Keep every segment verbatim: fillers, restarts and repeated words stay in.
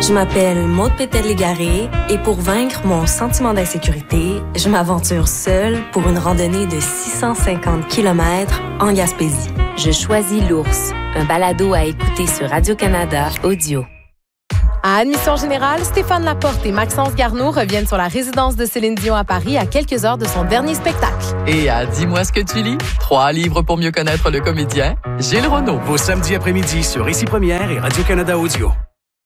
Je m'appelle Maude Pétel-Légaré et pour vaincre mon sentiment d'insécurité, je m'aventure seule pour une randonnée de six cent cinquante kilomètres en Gaspésie. Je choisis l'ours, un balado à écouter sur Radio-Canada Audio. À Admission Générale, Stéphane Laporte et Maxence Garneau reviennent sur la résidence de Céline Dion à Paris à quelques heures de son dernier spectacle. Et à Dis-moi ce que tu lis, trois livres pour mieux connaître le comédien, Gilles Renaud. Vos samedis après-midi sur Ici Première et Radio-Canada Audio.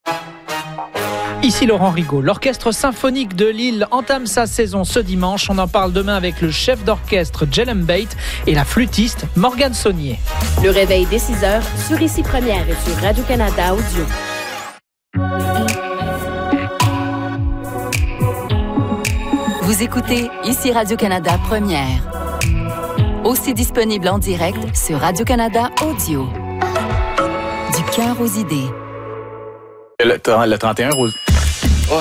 Ici Laurent Rigaud. L'Orchestre symphonique de Lille entame sa saison ce dimanche. On en parle demain avec le chef d'orchestre Jellem Bate et la flûtiste Morgane Saunier. Le réveil dès six heures sur Ici Première et sur Radio-Canada Audio. Vous écoutez Ici Radio-Canada Première. Aussi disponible en direct sur Radio-Canada Audio. Du cœur aux idées. Le, le trente et un rose. Oh.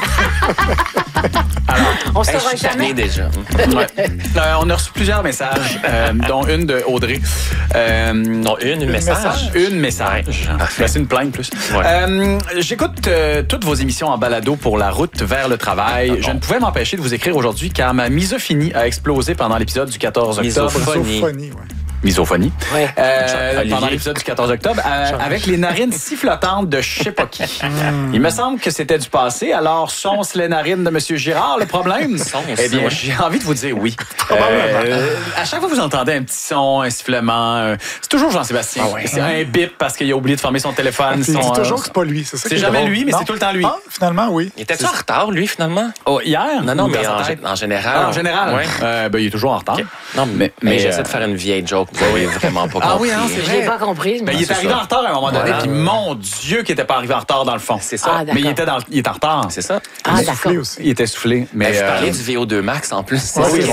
Alors, on se saura jamais déjà. Ouais. Euh, on a reçu plusieurs messages, euh, dont une de Audrey. Euh, non, une, une message. Une message. Ben, c'est une plainte plus. Ouais. Euh, j'écoute euh, toutes vos émissions en balado pour la route vers le travail. Ah, bon. Je ne pouvais m'empêcher de vous écrire aujourd'hui car ma misophonie a explosé pendant l'épisode du quatorze octobre. Misophonie. Misophonie, ouais. Misophonie. Ouais. Euh, pendant l'épisode du quatorze octobre, euh, avec les narines sifflotantes de je sais pas qui. Il me semble que c'était du passé. Alors, sont-ce les narines de M. Girard le problème? Eh bien, j'ai envie de vous dire oui. Euh, à chaque fois que vous entendez un petit son, un sifflement, euh, c'est toujours Jean-Sébastien. Ah ouais. C'est un bip parce qu'il a oublié de fermer son téléphone. Il son, dit toujours euh, que c'est pas lui. C'est, ça c'est jamais lui, mais non. C'est tout le temps lui. Ah, finalement, oui. Il était-tu en retard, lui, finalement? Oh, hier? Non, non, mais en, g- en général. Ah, en général? Oui. Euh, ben, il est toujours en retard. Okay. Non, mais, mais, mais j'essaie euh... de faire une vieille joke. Vous avez vraiment pas compris. Ah oui, hein, c'est vrai. Je l'ai pas compris. Ben, il est arrivé ça. en retard à un moment donné, voilà. Puis mon Dieu qu'il était pas arrivé en retard dans le fond. C'est ça. Ah, mais il était, dans, il était en retard. C'est ça. Ah, il d'accord. Aussi. Il était soufflé. Mais ben, vous euh... parlez du V O deux Max en plus. C'est oui,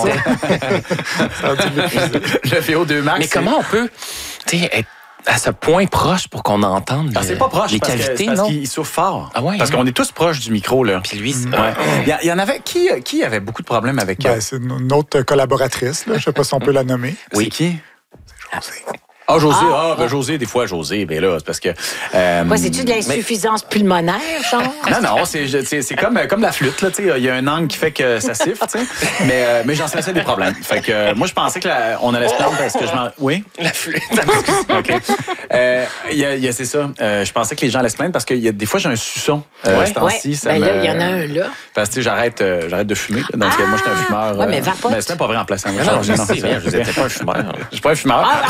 ça. Le V O deux Max. Mais comment on peut, tu sais, être à ce point proche pour qu'on entende ah, c'est pas proche les parce cavités, que, parce non? qu'il souffle fort. Ah ouais, parce hein? qu'on est tous proches du micro, là. Puis lui, c'est... Ouais. Il, y, il y en avait... Qui, qui avait beaucoup de problèmes avec... Ben, c'est une autre collaboratrice, là. Je sais pas si on peut la nommer. Oui. C'est qui? C'est José. Ah, José, ah, ah ben José, des fois, José, ben là, c'est parce que... Euh, Quoi, c'est-tu de l'insuffisance mais... pulmonaire, genre? Non, non, c'est, c'est, c'est comme, comme la flûte, là, tu sais, il y a un angle qui fait que ça siffle, tu sais, mais, euh, mais j'en sais des problèmes. Fait que euh, moi, je pensais que la, on allait se plaindre parce que je m'en... Oui? La flûte. OK. Euh, y a, y a, c'est ça, euh, je pensais que les gens allaient se plaindre parce que y a, des fois, j'ai un suçon, euh, ouais. ce temps-ci. Ouais. Ça ben me... là, il y en a un, là. Parce que, tu sais, j'arrête, euh, j'arrête de fumer, là, donc ah! moi, je suis un fumeur. Ouais, mais vapote. Mais c'est même pas vrai en plaçant. Non, non, je sais, je vous étais pas un fumeur. Je suis pas un fumeur. Ah,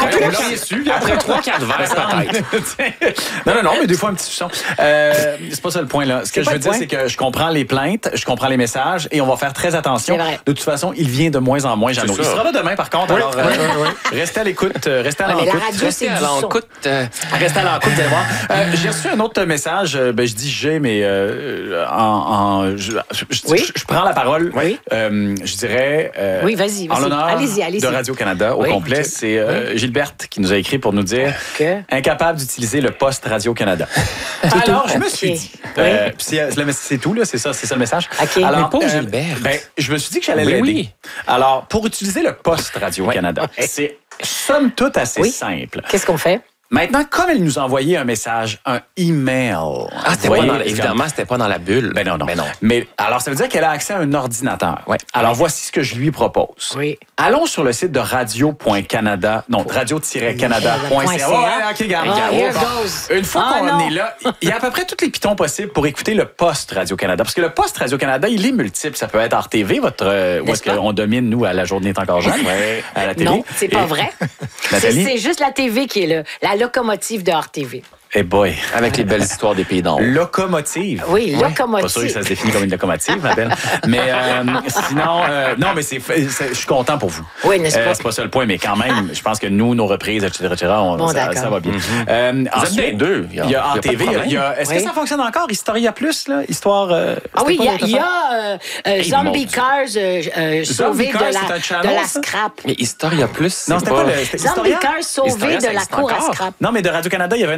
après trois quarts de verre, peut-être. Non, non, non, mais des fois, un petit suçon. Euh, c'est pas ça le point, là. Ce que c'est je veux dire, point. c'est que je comprends les plaintes, je comprends les messages et on va faire très attention. De toute façon, il vient de moins en moins, Jeannot. Il sera là demain, par contre. Oui, alors, oui, euh, oui, oui. Restez à l'écoute. Restez à ouais, l'encoute. Mais la radio, restez c'est à du l'encoute. Euh... Restez à l'encoute, vous allez voir. Euh, j'ai reçu un autre message. Ben, je dis j'ai, mais euh, en, en, je, je, oui? je, je prends la parole. Oui. Euh, je dirais... Euh, oui, vas-y, vas-y. En l'honneur allez-y, allez-y. de Radio-Canada au oui, complet, okay. c'est euh, oui. Gilberte qui nous a écrit pour nous dire que? incapable d'utiliser le poste Radio-Canada. Alors, je me suis okay. dit... Euh, c'est, c'est tout, là, c'est ça, c'est ça le message. Okay. Alors, mais pas euh, Gilbert. Ben, je me suis dit que j'allais oui, l'aider. Oui. Alors, pour utiliser le poste Radio-Canada, oui. c'est somme toute assez oui. simple. Qu'est-ce qu'on fait? Maintenant, comme elle nous a envoyé un message, un email. Ah, c'était voyez, pas dans, évidemment, comme... c'était pas dans la bulle. Ben non, non. Ben non. Mais alors, ça veut dire qu'elle a accès à un ordinateur. Ouais. Alors, ouais. Voici ce que je lui propose. Oui. Allons sur le site de radio point canada, non, radio tiret canada point c a. Ouais, OK, garde. Ah, Une fois ah, qu'on non. est là, il y a à peu près tous les pitons possibles pour écouter le poste Radio-Canada. Parce que le poste Radio-Canada, il est multiple. Ça peut être R T V, votre, euh, où est-ce qu'on domine, nous, à La Journée est encore jeune, ouais. à la télé. Non, c'est pas Et... vrai. c'est, c'est juste la T V qui est là. La locomotive de R T V. Eh hey boy. Avec les belles histoires des pays d'en haut. Locomotive. Oui, ouais. locomotive. Pas sûr que ça se définit comme une locomotive, ma belle. Mais euh, sinon, euh, non, mais c'est, c'est, je suis content pour vous. Oui, n'est-ce pas? Euh, c'est pas ça le point, mais quand même, je pense que nous, nos reprises, et cetera, et cetera on, bon, ça, ça va bien. Mm-hmm. Euh, vous ensuite, êtes bien deux. Il y a R T V. Il y a, est-ce oui. que ça fonctionne encore? Historia Plus, là? Histoire. Euh, ah oui, il y a, il y a euh, euh, Zombie Cars euh, euh, sauvé de, la, channel, de la scrap. Mais Historia Plus, non, c'était pas, pas le. Zombie Cars sauvé de la cour à scrap. Non, mais de Radio-Canada, il y avait une affaire, là.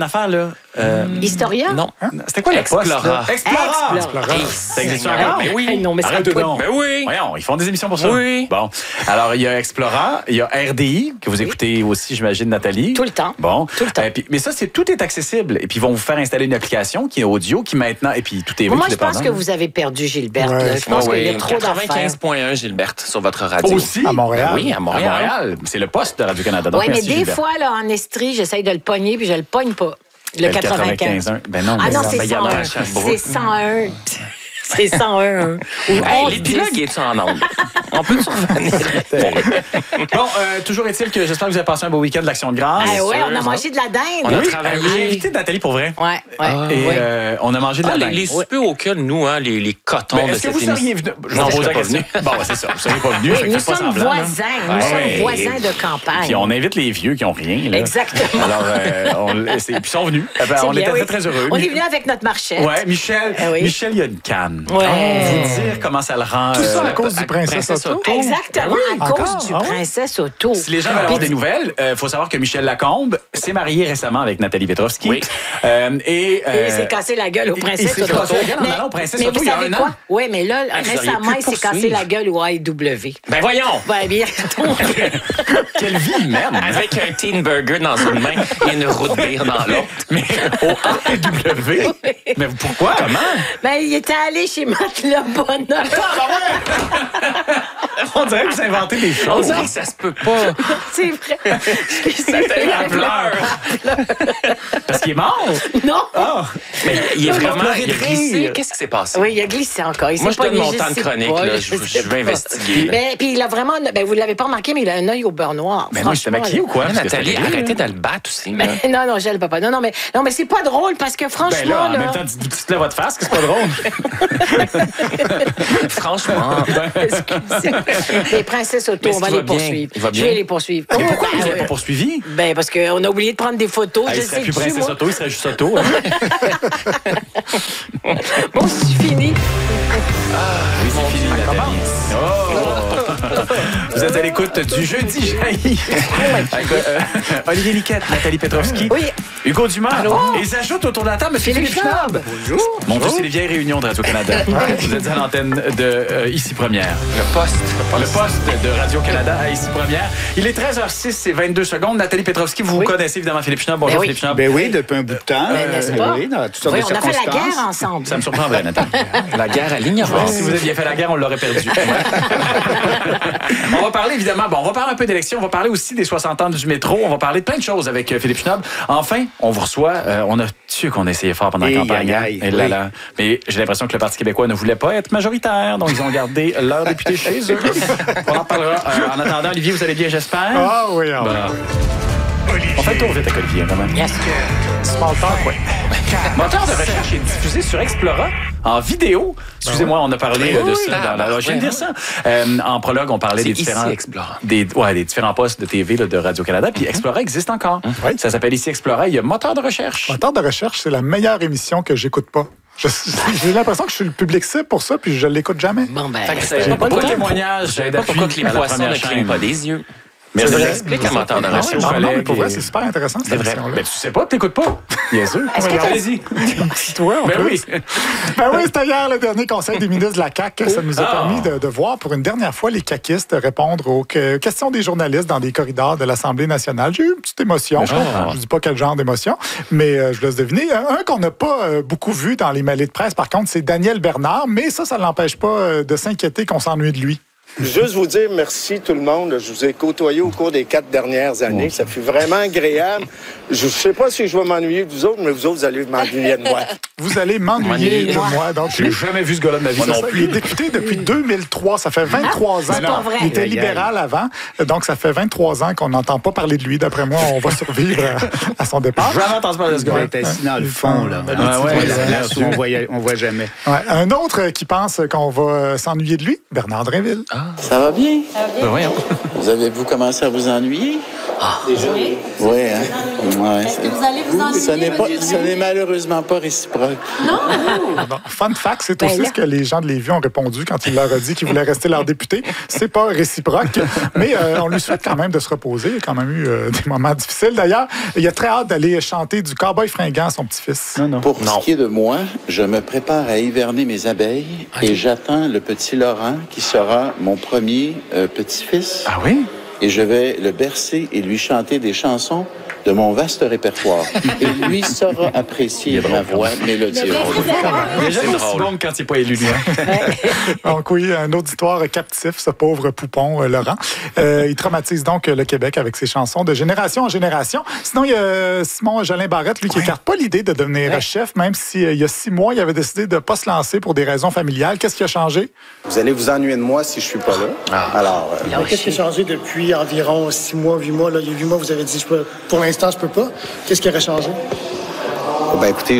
là? Euh, Historia? Non. Hein? C'était quoi le poste? Explora. Là? Explora. Explora. Hey, Ça existe Seigneur, encore? mais oui. Hey, non, mais ça Arrête a pas- donc. Mais oui. Voyons, ils font des émissions pour ça. Oui. Bon. Alors, il y a Explora, il y a R D I, que vous écoutez aussi, j'imagine, Nathalie. Tout le temps. Bon. Tout le temps. Euh, puis- mais ça, c'est, tout est accessible. Et puis, ils vont vous faire installer une application qui est audio, qui maintenant. Et puis, tout est Moi, tout je pense dépendant. que vous avez perdu Gilberte. Ouais, là. Je pense Ah qu'il y a oui, trop d'affaires. quatre-vingt-quinze point un Gilberte sur votre radio. Aussi. À Montréal. Oui, à À Montréal. Montréal. C'est le poste de Radio-Canada. Donc, Oui, mais merci, des Gilbert. fois, là, en Estrie, j'essaye de le pogner, puis je le pogne pas. Le Ben, quatre-vingt-quinze. un. Ben non, Ah mais non, ça- c'est ben, il y en cent a un. à Sherbrooke. C'est cent un. C'est cent un. Ou Hey, onze, l'épilogue dix. est en onde? On peut survenir. Bon, euh, toujours est-il que j'espère que vous avez passé un beau week-end de l'Action de grâce. Ah ouais, on a mangé de la On dinde. a Oui, travaillé. j'ai invité Nathalie pour vrai. Ouais, ouais. Ah, Et ouais. euh, on a mangé de Ah, la les, dinde. les soupers auxquels nous, hein, les, les cotons Ben, de est-ce que cette vous seriez émission. venu? Je Non, vous je pose la serais pas question. Bon, ben, c'est ça. Vous seriez pas venu. Oui, fait que nous faites pas sommes semblant, là. voisins. Nous Ouais. sommes voisins de campagne. Puis on invite les vieux qui ont rien. Là. Exactement. Alors, euh, on, c'est- puis ils sont venus. Eh ben, C'est on bien, était oui. très, très heureux. On est venu avec notre marchette. Ouais, Michel, Eh oui. Michel, il y a une canne. Ouais. Vous dire comment ça le rend. Tout ça euh, à cause du Princesse Auto. Exactement, à Encore? cause du Ah oui? Princesse Auto. Si les gens veulent avoir des nouvelles, il faut savoir que Michel Lacombe s'est marié récemment avec Nathalie Petrovski. Oui. Euh, et, euh, Et il s'est cassé la gueule au il- Princesse il s'est Auto. cassé la gueule en allant au Princesse mais Auto vous il y a savez un quoi? an. Oui, mais là, Ah, vous auriez récemment, pu il s'est cassé poursuivre. la gueule au A E W. Ben voyons! Ben, bien, Quelle vie il mène! Avec un teen burger dans une main et une route bière dans l'autre. Mais au A E W. Mais pourquoi? Comment? ben, il était allé chez Matelas Bonheur. On dirait que vous inventez des On choses. dirait que ça se peut pas. C'est vrai. C'était la pleure. Parce qu'il est mort. Non. Ah! Mais il est On va vraiment pleurer il a de glissé. rire. Qu'est-ce qui s'est passé? Oui, il a glissé encore. Il Moi, s'est je donne pogné, mon temps de sais chronique, pas, là. Je- je sais vais pas. investiguer, là. Ben, puis il a vraiment... Ben, vous l'avez pas remarqué, mais il a un œil au beurre noir. Mais non, il s'était Franchement, maquillé là. ou quoi? Là, Parce que Nathalie, c'était arrêtez gris, de le battre aussi. Là. Ben, non, non, je le papa. Non, non, mais, non, mais c'est pas drôle parce que franchement, Ben là, en là, même temps, dites- dites-le à votre face que c'est pas drôle. Franchement. excusez. Les princesses auto, Mais on va est-ce les qu'il va bien? poursuivre. Il va Je bien? vais les poursuivre. Mais pourquoi Ben, vous n'avez ouais. pas poursuivi? Ben, parce qu'on a oublié de prendre des photos. Ah, je il serait sais plus dessus, Princesse moi. Auto, il serait juste Auto. hein. Bon, c'est fini. Oui, c'est fini, Nathalie. Oh! Vous êtes à l'écoute du Jeudi Jaillit. Avec, euh, Olivier Niquette, Nathalie Petrovski, Oui. Hugo Dumas. Et s'ajoute autour de la table M. Philippe Schnabb. Bonjour. Mon Dieu, c'est les vieilles réunions de Radio-Canada. Vous êtes à l'antenne de euh, Ici Première. Le poste. Le poste de Radio-Canada à Ici Première. Il est treize heures six et vingt-deux secondes. Nathalie Petrovski, vous Oui. connaissez évidemment Philippe Schnabb. Bonjour Ben oui. Philippe Schnabb. Ben oui, depuis un bout de temps. Ben, n'est-ce Euh, pas? oui, dans toutes sortes Oui, de on a fait la circonstances. guerre ensemble. Ça me surprendrait, Nathalie. La guerre à l'ignorance. Si vous aviez fait la guerre, on l'aurait perdu. On va parler évidemment, bon, on va parler un peu d'élections, on va parler aussi des soixante ans du métro, on va parler de plein de choses avec euh, Philippe Schnabb. Enfin, on vous reçoit, euh, on a su qu'on essayait fort pendant la Aïe, campagne. aïe, hein. aïe, Et là, oui. là. Mais j'ai l'impression que le Parti québécois ne voulait pas être majoritaire, donc ils ont gardé leur député chez eux. On en parlera. Euh, en attendant, Olivier, vous allez bien, j'espère? Ah oui, ah oui. Bon. On fait le tour vite avec Olivier, quand même. Yes. Small talk, oui. Moteur de recherche est diffusé sur Explora en vidéo. Excusez-moi, on a parlé euh, de ça. Dans la... Je viens de dire ça. Euh, en prologue, on parlait C'est des ici, différents, Explora. des, ouais, des différents postes de T V là, de Radio-Canada. Puis Explora existe encore. Oui. Ça s'appelle ici Explora. Il y a moteur de recherche. Moteur de recherche, c'est la meilleure émission que j'écoute pas. Je- J'ai l'impression que je suis le public cible pour ça, puis je l'écoute jamais. Bon, ben, Fait que C'est c'est pas pas de le témoignage Je sais pas d'appui pourquoi que les à la poissons première ne chaîne. clignent pas des yeux. Merci. Ça explique un moteur de Ah oui, recherche. bon. Non, non, mais pour vrai, collègues, c'est super intéressant, cette C'est vrai. émission-là. Ben, tu sais pas, t'écoutes pas. Bien sûr. Est-ce que t'as- Allez-y. Toi, en Ben plus. oui. Ben oui, c'était hier le dernier conseil des ministres de la C A Q. Ça nous a Ah. permis de, de voir pour une dernière fois les caquistes répondre aux que- questions des journalistes dans des corridors de l'Assemblée nationale. J'ai eu une petite émotion. Ben, je comprends. Je ne dis pas quel genre d'émotion, mais euh, je vous laisse deviner. Un, un qu'on n'a pas euh, beaucoup vu dans les mêlées de presse, par contre, c'est Daniel Bernard, mais ça, ça ne l'empêche pas euh, de s'inquiéter qu'on s'ennuie de lui. Juste vous dire merci tout le monde. Je vous ai côtoyé au cours des quatre dernières années. Ça fut vraiment agréable. Je ne sais pas si je vais m'ennuyer de vous autres, mais vous autres, vous allez m'ennuyer de moi. Vous allez m'ennuyer de moi. Donc, J'ai jamais vu ce gars-là de ma vie C'est non ça, plus. il est député depuis deux mille trois. Ça fait vingt-trois ans. c'est pas vrai. Il était Aïe, aïe. libéral avant. Donc, ça fait vingt-trois ans qu'on n'entend pas parler de lui. D'après moi, on va survivre à, à son départ. Jamais entendu parler de ce On va gars-là. être assis dans le fond, là. Ouais, Dans ouais, la ouais, place où on voit, on voit jamais. Ouais. Un autre qui pense qu'on va s'ennuyer de lui, Bernard Drinville. Ça va bien? Ben voyons. Vous avez-vous commencé à vous ennuyer? Déjà? Oui, hein? Ouais, Est-ce que vous allez vous ennuyer? Ce n'est, pas, ce n'est malheureusement pas réciproque. Non? Bon, fun fact, c'est Ben aussi là. ce que les gens de Lévis ont répondu quand il leur a dit qu'ils voulaient rester leur député. C'est pas réciproque, mais euh, on lui souhaite quand même de se reposer. Il a quand même eu euh, des moments difficiles. D'ailleurs, il a très hâte d'aller chanter du Cowboy fringant à son petit-fils. Non, non. Pour ce qui est de moi, je me prépare à hiverner mes abeilles et j'attends le petit Laurent qui sera mon premier euh, petit-fils. Ah oui? Et je vais le bercer et lui chanter des chansons de mon vaste répertoire. Et lui saura apprécier ma voix mélodieuse. Déjà, c'est aussi bon quand il n'est pas élu, lui. Donc oui, une auditoire captif, ce pauvre poupon, euh, Laurent. Euh, il traumatise donc euh, le Québec avec ses chansons de génération en génération. Sinon, il y a euh, Simon Jolin Barrette, lui, qui écarte pas l'idée de devenir Ouais. chef, même si euh, il y a six mois, il avait décidé de ne pas se lancer pour des raisons familiales. Qu'est-ce qui a changé? Vous allez vous ennuyer de moi si je suis pas là. Alors, euh, Alors, qu'est-ce qui a changé depuis environ six mois, huit mois? Là, il y a huit mois, vous avez dit, je peux, pour l'instant, je peux pas. Qu'est-ce qui aurait changé? ben écoutez,